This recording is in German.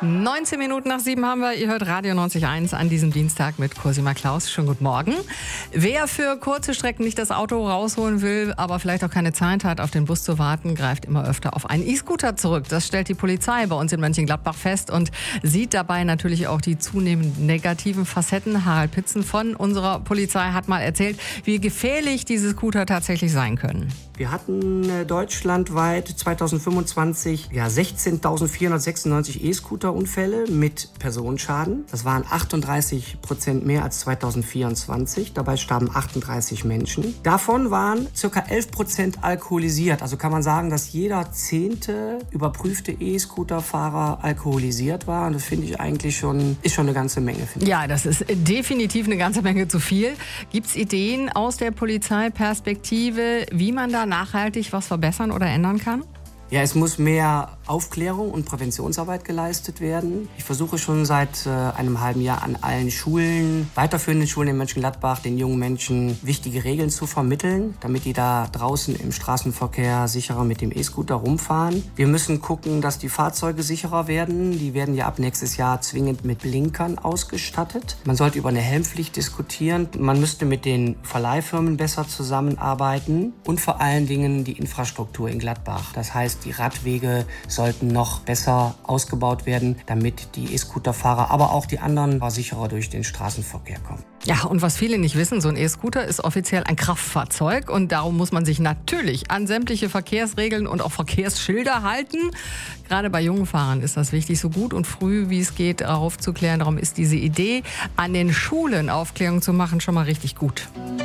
19 Minuten nach 7 haben wir. Ihr hört Radio 90.1 an diesem Dienstag mit Cosima Klaus. Schönen guten Morgen. Wer für kurze Strecken nicht das Auto rausholen will, aber vielleicht auch keine Zeit hat, auf den Bus zu warten, greift immer öfter auf einen E-Scooter zurück. Das stellt die Polizei bei uns in Mönchengladbach fest und sieht dabei natürlich auch die zunehmend negativen Facetten. Harald Pitzen von unserer Polizei hat mal erzählt, wie gefährlich diese Scooter tatsächlich sein können. Wir hatten deutschlandweit 2025 16.496 E-Scooter-Unfälle mit Personenschaden. Das waren 38% mehr als 2024. Dabei starben 38 Menschen. Davon waren ca. 11% alkoholisiert. Also kann man sagen, dass jeder 10. überprüfte E-Scooter-Fahrer alkoholisiert war. Und das finde ich eigentlich schon eine ganze Menge. Ja, das ist definitiv eine ganze Menge zu viel. Gibt es Ideen aus der Polizeiperspektive, wie man da nachhaltig was verbessern oder ändern kann? Ja, es muss mehr Aufklärung und Präventionsarbeit geleistet werden. Ich versuche schon seit einem halben Jahr an allen Schulen, weiterführenden Schulen in Mönchengladbach, den jungen Menschen wichtige Regeln zu vermitteln, damit die da draußen im Straßenverkehr sicherer mit dem E-Scooter rumfahren. Wir müssen gucken, dass die Fahrzeuge sicherer werden. Die werden ja ab nächstes Jahr zwingend mit Blinkern ausgestattet. Man sollte über eine Helmpflicht diskutieren. Man müsste mit den Verleihfirmen besser zusammenarbeiten und vor allen Dingen die Infrastruktur in Gladbach. Das heißt, die Radwege sollten noch besser ausgebaut werden, damit die E-Scooter-Fahrer, aber auch die anderen sicherer durch den Straßenverkehr kommen. Ja, und was viele nicht wissen, so ein E-Scooter ist offiziell ein Kraftfahrzeug und darum muss man sich natürlich an sämtliche Verkehrsregeln und auch Verkehrsschilder halten. Gerade bei jungen Fahrern ist das wichtig, so gut und früh wie es geht aufzuklären. Darum ist diese Idee, an den Schulen Aufklärung zu machen, schon mal richtig gut.